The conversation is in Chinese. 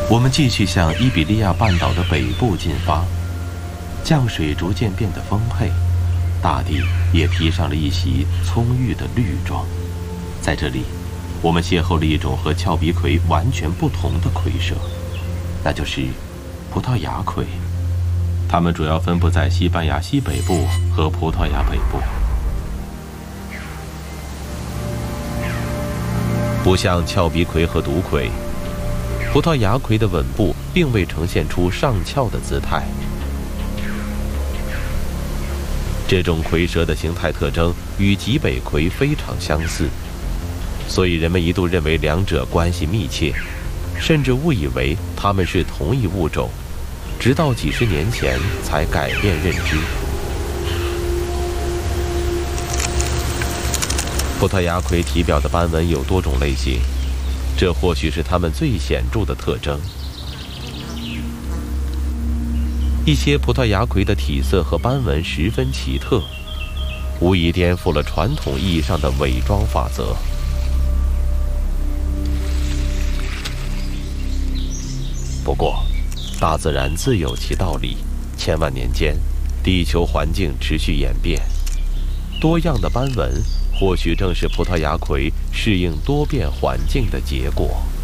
我们继续向伊比利亚半岛的北部进发，降水逐渐变得丰沛，大地也披上了一袭葱郁的绿装。在这里，我们邂逅了一种和峭壁葵完全不同的葵蛇，那就是葡萄牙葵。它们主要分布在西班牙西北部和葡萄牙北部。不像峭壁葵和毒葵，葡萄牙葵的吻部并未呈现出上翘的姿态。这种葵蛇的形态特征与极北葵非常相似，所以人们一度认为两者关系密切，甚至误以为它们是同一物种，直到几十年前才改变认知。葡萄牙葵体表的斑纹有多种类型，这或许是它们最显著的特征。一些葡萄牙葵的体色和斑纹十分奇特，无疑颠覆了传统意义上的伪装法则。不过，大自然自有其道理，千万年间，地球环境持续演变，多样的斑纹或许正是葡萄牙葵适应多变环境的结果。